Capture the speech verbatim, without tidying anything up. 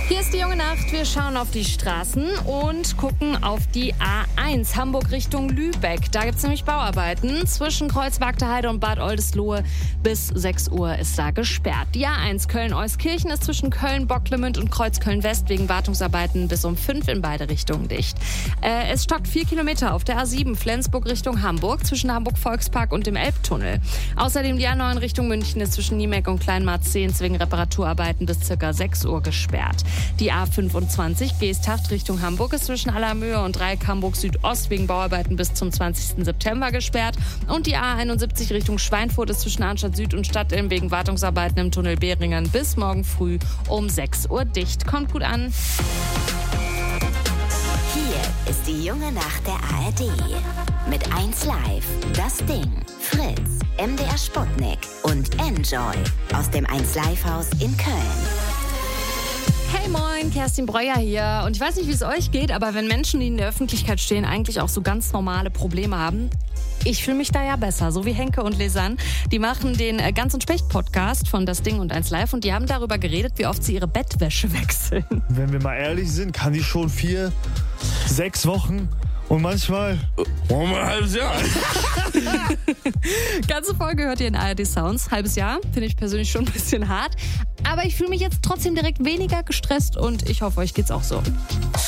Hier ist die junge Nacht. Wir schauen auf die Straßen und gucken auf die A eins, Hamburg Richtung Lübeck. Da gibt es nämlich Bauarbeiten. Zwischen Kreuzberg-Heide und Bad Oldesloe bis sechs Uhr ist da gesperrt. Die A eins Köln-Euskirchen ist zwischen Köln-Bocklemünd und Kreuzköln-West wegen Wartungsarbeiten bis um fünf in beide Richtungen dicht. Äh, es stockt vier Kilometer auf der A sieben Flensburg Richtung Hamburg zwischen Hamburg-Volkspark und dem Elbtunnel. Außerdem die A neun Richtung München ist zwischen Niemeck und Kleinmarzehns wegen Reparaturarbeiten bis ca. sechs Uhr gesperrt. Die A fünfundzwanzig Geesthacht Richtung Hamburg ist zwischen Allermöhe und Dreieck Hamburg Südost wegen Bauarbeiten bis zum zwanzigsten September gesperrt. Und die A einundsiebzig Richtung Schweinfurt ist zwischen Arnstadt Süd und Stadtilm wegen Wartungsarbeiten im Tunnel Beringen bis morgen früh um sechs Uhr dicht. Kommt gut an. Hier ist die junge Nacht der A R D. Mit eins Live, Das Ding, Fritz, M D R Sputnik und Enjoy aus dem eins Live Haus in Köln. Hey moin, Kerstin Breuer hier. Und ich weiß nicht, wie es euch geht, aber wenn Menschen, die in der Öffentlichkeit stehen, eigentlich auch so ganz normale Probleme haben, ich fühle mich da ja besser, so wie Henke und Lesanne. Die machen den Ganz und Specht Podcast von Das Ding und eins Live und die haben darüber geredet, wie oft sie ihre Bettwäsche wechseln. Wenn wir mal ehrlich sind, kann die schon vier, sechs Wochen und manchmal um ein halbes Jahr. Ganze Folge hört ihr in A R D Sounds. Halbes Jahr, finde ich persönlich schon ein bisschen hart. Aber ich fühle mich jetzt trotzdem direkt weniger gestresst und ich hoffe, euch geht's auch so.